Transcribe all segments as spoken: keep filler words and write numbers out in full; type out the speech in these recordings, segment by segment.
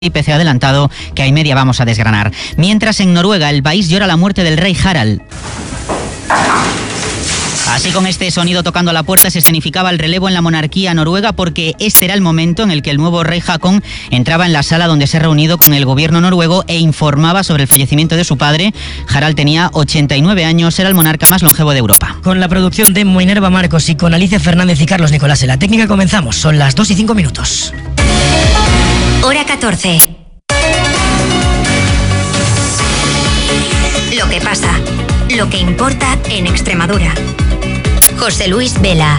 I P C adelantado que a y media vamos a desgranar. Mientras en Noruega el país llora la muerte del rey Harald. Así, con este sonido tocando a la puerta, se escenificaba el relevo en la monarquía noruega, porque este era el momento en el que el nuevo rey Haakon entraba en la sala donde se ha reunido con el gobierno noruego e informaba sobre el fallecimiento de su padre. Harald tenía ochenta y nueve años, era el monarca más longevo de Europa. Con la producción de Minerva Marcos y con Alicia Fernández y Carlos Nicolás en la técnica comenzamos. Son las dos y cinco minutos. Hora catorce. Lo que pasa, lo que importa en Extremadura. José Luis Vela.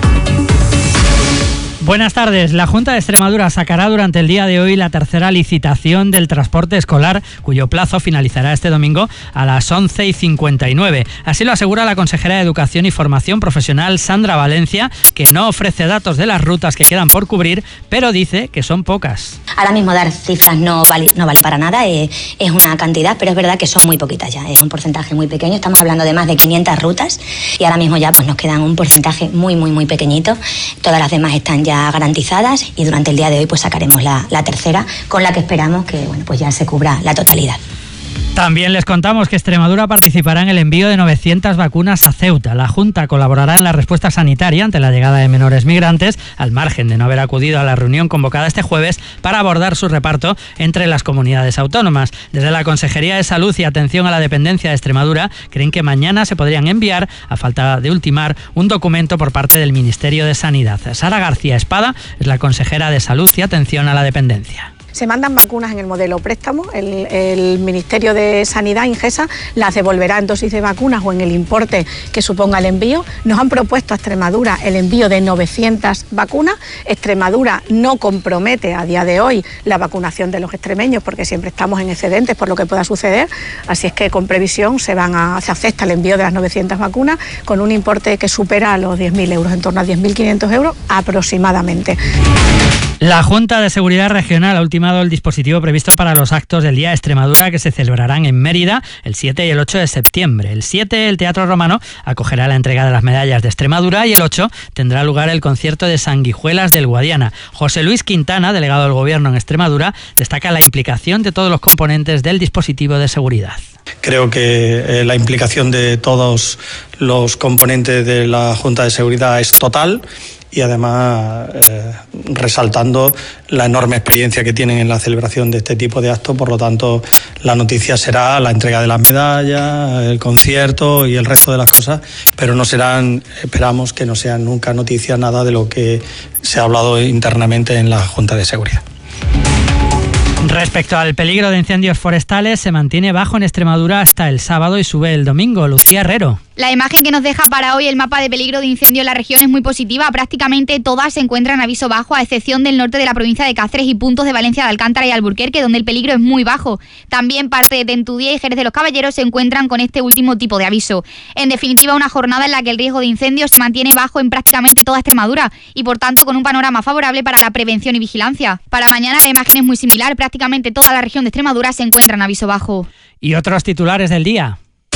Buenas tardes. La Junta de Extremadura sacará durante el día de hoy la tercera licitación del transporte escolar, cuyo plazo finalizará este domingo a las once y cincuenta y nueve. Así lo asegura la consejera de Educación y Formación Profesional, Sandra Valencia, que no ofrece datos de las rutas que quedan por cubrir, pero dice que son pocas. Ahora mismo dar cifras no vale, no vale para nada, eh, es una cantidad, pero es verdad que son muy poquitas ya, es un porcentaje muy pequeño. Estamos hablando de más de quinientas rutas y ahora mismo ya pues nos quedan un porcentaje muy, muy, muy pequeñito. Todas las demás están ya garantizadas y durante el día de hoy pues sacaremos la, la tercera, con la que esperamos que bueno, pues ya se cubra la totalidad. También les contamos que Extremadura participará en el envío de novecientas vacunas a Ceuta. La Junta colaborará en la respuesta sanitaria ante la llegada de menores migrantes, al margen de no haber acudido a la reunión convocada este jueves para abordar su reparto entre las comunidades autónomas. Desde la Consejería de Salud y Atención a la Dependencia de Extremadura creen que mañana se podrían enviar, a falta de ultimar, un documento por parte del Ministerio de Sanidad. Sara García Espada es la consejera de Salud y Atención a la Dependencia. Se mandan vacunas en el modelo préstamo, el, el Ministerio de Sanidad, Ingesa, las devolverá en dosis de vacunas o en el importe que suponga el envío. Nos han propuesto a Extremadura el envío de novecientas vacunas. Extremadura no compromete a día de hoy la vacunación de los extremeños porque siempre estamos en excedentes por lo que pueda suceder, así es que con previsión se, van a, se acepta el envío de las novecientas vacunas con un importe que supera los diez mil euros, en torno a diez mil quinientos euros aproximadamente. La Junta de Seguridad Regional ha ultimado el dispositivo previsto para los actos del Día de Extremadura que se celebrarán en Mérida el siete y el ocho de septiembre. El siete, el Teatro Romano acogerá la entrega de las medallas de Extremadura y el ocho tendrá lugar el concierto de Sanguijuelas del Guadiana. José Luis Quintana, delegado del Gobierno en Extremadura, destaca la implicación de todos los componentes del dispositivo de seguridad. Creo que eh, la implicación de todos los componentes de la Junta de Seguridad es total. Y además eh, resaltando la enorme experiencia que tienen en la celebración de este tipo de actos. Por lo tanto, la noticia será la entrega de las medallas, el concierto y el resto de las cosas, pero no serán, esperamos que no sean nunca noticias nada de lo que se ha hablado internamente en la Junta de Seguridad. Respecto al peligro de incendios forestales, se mantiene bajo en Extremadura hasta el sábado y sube el domingo. Lucía Herrero. La imagen que nos deja para hoy el mapa de peligro de incendio en la región es muy positiva. Prácticamente todas se encuentran en aviso bajo, a excepción del norte de la provincia de Cáceres y puntos de Valencia de Alcántara y Alburquerque, donde el peligro es muy bajo. También parte de Tentudía y Jerez de los Caballeros se encuentran con este último tipo de aviso. En definitiva, una jornada en la que el riesgo de incendios se mantiene bajo en prácticamente toda Extremadura y, por tanto, con un panorama favorable para la prevención y vigilancia. Para mañana la imagen es muy similar. Prácticamente toda la región de Extremadura se encuentra en aviso bajo. Y otros titulares del día.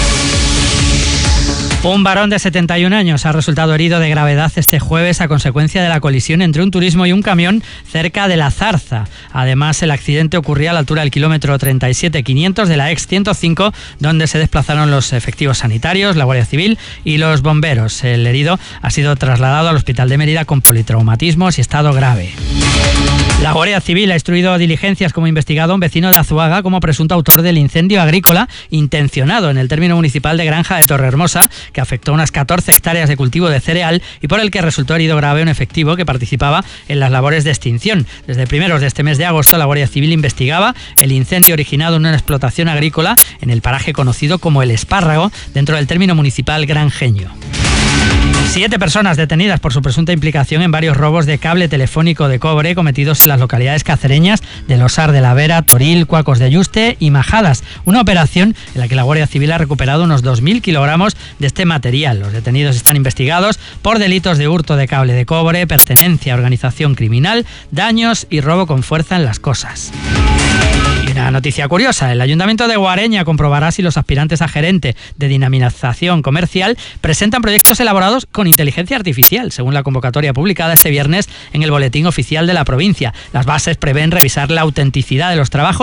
Un varón de setenta y un años ha resultado herido de gravedad este jueves a consecuencia de la colisión entre un turismo y un camión cerca de La Zarza. Además, el accidente ocurría a la altura del kilómetro treinta y siete quinientos de la ex ciento cinco, donde se desplazaron los efectivos sanitarios, la Guardia Civil y los bomberos. El herido ha sido trasladado al Hospital de Mérida con politraumatismos y estado grave. La Guardia Civil ha instruido diligencias como investigado a un vecino de Azuaga como presunto autor del incendio agrícola intencionado en el término municipal de Granja de Torrehermosa, que afectó unas catorce hectáreas de cultivo de cereal y por el que resultó herido grave un efectivo que participaba en las labores de extinción. Desde primeros de este mes de agosto, la Guardia Civil investigaba el incendio originado en una explotación agrícola en el paraje conocido como El Espárrago, dentro del término municipal granjeño. Siete personas detenidas por su presunta implicación en varios robos de cable telefónico de cobre cometidos en las localidades cacereñas de Losar de la Vera, Toril, Cuacos de Yuste y Majadas. Una operación en la que la Guardia Civil ha recuperado unos dos mil kilogramos de este material. Los detenidos están investigados por delitos de hurto de cable de cobre, pertenencia a organización criminal, daños y robo con fuerza en las cosas. Y una noticia curiosa, el Ayuntamiento de Guareña comprobará si los aspirantes a gerente de dinamización comercial presentan proyectos elaborados con inteligencia artificial, según la convocatoria publicada este viernes en el Boletín Oficial de la provincia. Las bases prevén revisar la autenticidad de los trabajos